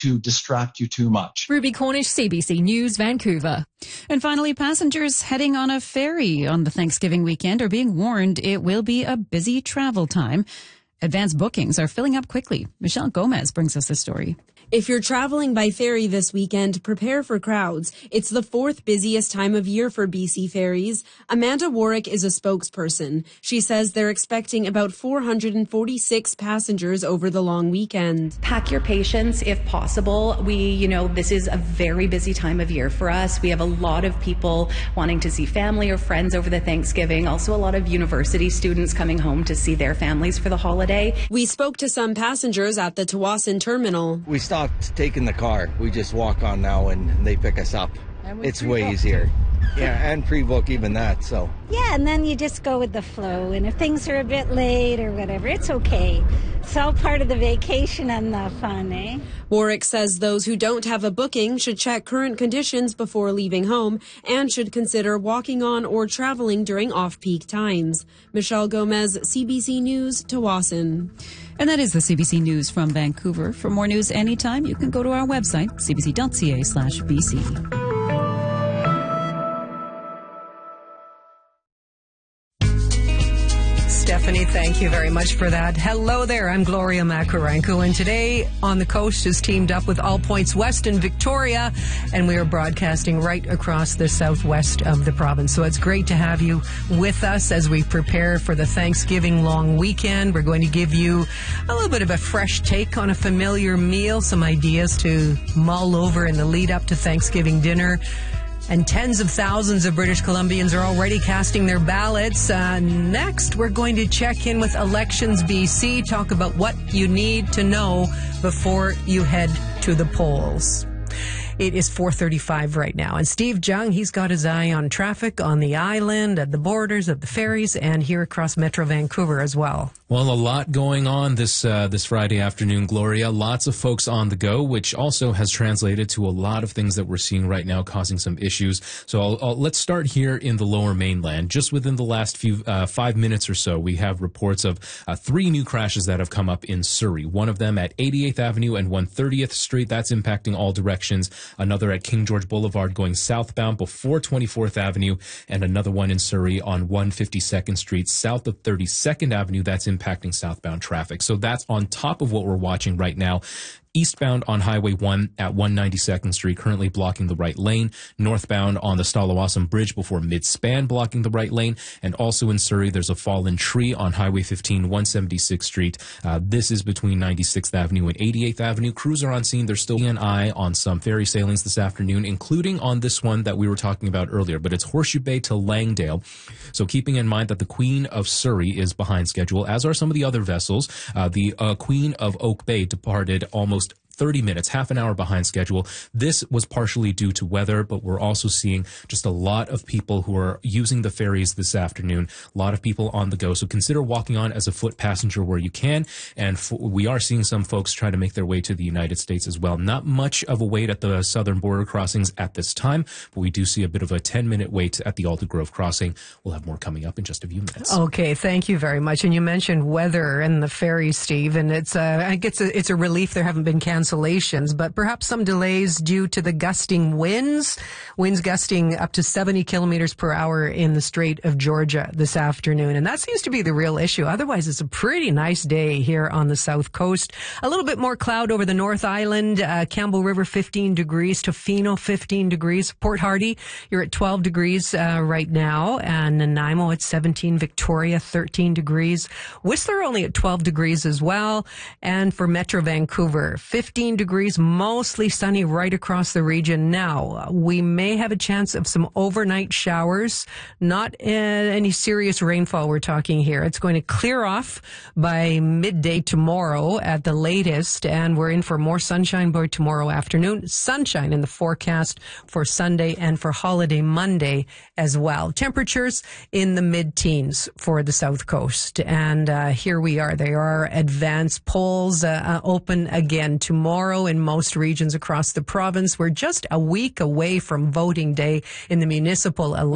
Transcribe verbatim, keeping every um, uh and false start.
to distract you too much. Ruby Cornish, C B C News, Vancouver. And finally, passengers heading on a ferry on the Thanksgiving weekend are being warned it will be a busy travel time. Advanced bookings are filling up quickly. Michelle Gomez brings us this story. If you're traveling by ferry this weekend, prepare for crowds. It's the fourth busiest time of year for B C ferries. Amanda Warwick is a spokesperson. She says they're expecting about four hundred forty-six passengers over the long weekend. Pack your patience if possible. We, you know, this is a very busy time of year for us. We have a lot of people wanting to see family or friends over the Thanksgiving. Also a lot of university students coming home to see their families for the holiday. We spoke to some passengers at the Tsawwassen terminal. We stopped taking the car. We just walk on now and they pick us up. It's way easier. Yeah, and pre-book even that, so. Yeah, and then you just go with the flow. And if things are a bit late or whatever, it's okay. It's all part of the vacation and the fun, eh? Warwick says those who don't have a booking should check current conditions before leaving home and should consider walking on or traveling during off-peak times. Michelle Gomez, C B C News, Tsawwassen. And that is the C B C News from Vancouver. For more news anytime, you can go to our website, c b c dot c a slash b c. Stephanie, thank you very much for that. Hello there, I'm Gloria Makarenko, and today On the Coast is teamed up with All Points West in Victoria, and we are broadcasting right across the southwest of the province. So it's great to have you with us as we prepare for the Thanksgiving long weekend. We're going to give you a little bit of a fresh take on a familiar meal, some ideas to mull over in the lead up to Thanksgiving dinner. And tens of thousands of British Columbians are already casting their ballots. Uh, next, we're going to check in with Elections B C, talk about what you need to know before you head to the polls. It is four thirty-five right now, and Steve Jung, he's got his eye on traffic on the island, at the borders, at the ferries, and here across Metro Vancouver as well. Well, a lot going on this uh, this Friday afternoon, Gloria. Lots of folks on the go, which also has translated to a lot of things that we're seeing right now causing some issues. So I'll, I'll, let's start here in the Lower Mainland. Just within the last few uh, five minutes or so, we have reports of uh, three new crashes that have come up in Surrey. One of them at eighty-eighth Avenue and one hundred thirtieth Street. That's impacting all directions. Another at King George Boulevard going southbound before twenty-fourth Avenue, and another one in Surrey on one hundred fifty-second Street south of thirty-second Avenue. That's impacting southbound traffic. So that's on top of what we're watching right now. Eastbound on Highway one at one hundred ninety-second Street, currently blocking the right lane. Northbound on the Stallawasam Bridge before Mid-Span, blocking the right lane. And also in Surrey, there's a fallen tree on Highway fifteen, one hundred seventy-sixth Street. Uh, this is between ninety-sixth Avenue and eighty-eighth Avenue. Crews are on scene. There's still an eye on some ferry sailings this afternoon, including on this one that we were talking about earlier. But it's Horseshoe Bay to Langdale. So keeping in mind that the Queen of Surrey is behind schedule, as are some of the other vessels. Uh, the uh, Queen of Oak Bay departed almost thirty minutes, half an hour behind schedule. This was partially due to weather, but we're also seeing just a lot of people who are using the ferries this afternoon, a lot of people on the go. So consider walking on as a foot passenger where you can. And f- we are seeing some folks try to make their way to the United States as well. Not much of a wait at the southern border crossings at this time, but we do see a bit of a ten-minute wait at the Alta Grove crossing. We'll have more coming up in just a few minutes. Okay, thank you very much. And you mentioned weather and the ferries, Steve, and it's uh, I guess it's a relief there haven't been cancellations, but perhaps some delays due to the gusting winds. Winds gusting up to seventy kilometers per hour in the Strait of Georgia this afternoon. And that seems to be the real issue. Otherwise, it's a pretty nice day here on the south coast. A little bit more cloud over the North Island. Uh, Campbell River, fifteen degrees. Tofino, fifteen degrees. Port Hardy, you're at twelve degrees uh, right now. And Nanaimo at seventeen. Victoria, thirteen degrees. Whistler only at twelve degrees as well. And for Metro Vancouver, fifteen degrees, mostly sunny right across the region. Now, we may have a chance of some overnight showers, not uh, any serious rainfall we're talking here. It's going to clear off by midday tomorrow at the latest, and we're in for more sunshine by tomorrow afternoon. Sunshine in the forecast for Sunday and for holiday Monday as well. Temperatures in the mid-teens for the south coast. And uh, here we are. They are advanced polls uh, open again tomorrow. Tomorrow in most regions across the province. We're just a week away from voting day in the municipal election.